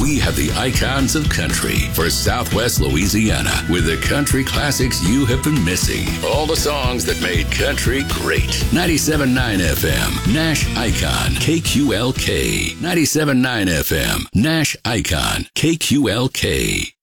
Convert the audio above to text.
We have the icons of country for Southwest Louisiana with the country classics you have been missing. All the songs that made country great. 97.9 FM, Nash Icon, KQLK. 97.9 FM, Nash Icon, KQLK.